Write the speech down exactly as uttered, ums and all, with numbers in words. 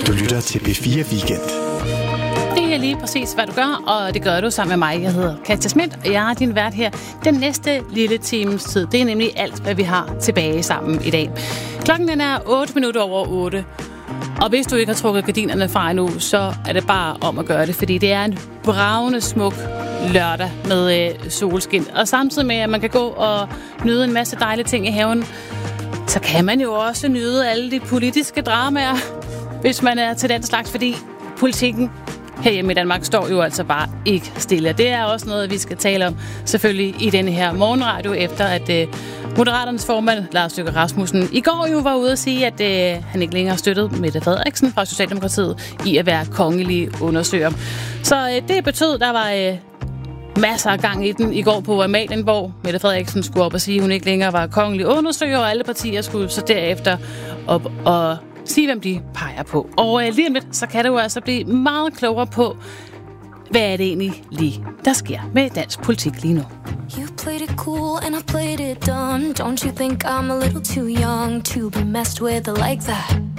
Du lytter til B fire Weekend. Det er lige præcis, hvad du gør, og det gør du sammen med mig. Jeg hedder Katja Schmidt, og jeg er din vært her den næste lille times tid. Det er nemlig alt, hvad vi har tilbage sammen i dag. Klokken den er otte minutter over otte. Og hvis du ikke har trukket gardinerne fra endnu, så er det bare om at gøre det, fordi det er en bravende smuk lørdag med øh, solskin. Og samtidig med, at man kan gå og nyde en masse dejlige ting i haven, så kan man jo også nyde alle de politiske dramaer, hvis man er til den slags, fordi politikken herhjemme i Danmark står jo altså bare ikke stille. Det er også noget, vi skal tale om selvfølgelig i denne her morgenradio, efter at øh, Moderaternes formand, Lars Løkke Rasmussen, i går jo var ude at sige, at øh, han ikke længere støttede Mette Frederiksen fra Socialdemokratiet i at være kongelig undersøger. Så øh, det betød, der var øh, masser af gang i den i går på Amalienborg. Mette Frederiksen skulle op og sige, at hun ikke længere var kongelig undersøger, og alle partier skulle så derefter op og sige, hvem de peger på. Og øh, lige om lidt, så kan det jo altså blive meget klogere på, hvad er det egentlig lige, der sker med dansk politik lige nu. You played it cool and I played it dumb. Don't you think I'm a little too young to be messed with like that?